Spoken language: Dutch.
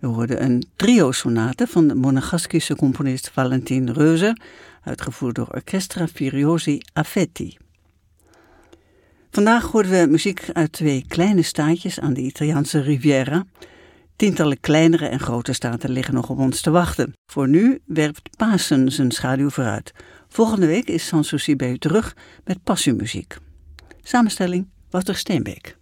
hoorden een trio-sonate van de Monegaskische componist Valentin Reuser, uitgevoerd door Orchestra Furiosi Affetti. Vandaag hoorden we muziek uit 2 kleine staatjes aan de Italiaanse Riviera. Tientallen kleinere en grote staten liggen nog op ons te wachten. Voor nu werpt Pasen zijn schaduw vooruit. Volgende week is Sanssouci bij u terug met passiemuziek. Samenstelling Wouter Steenbeek.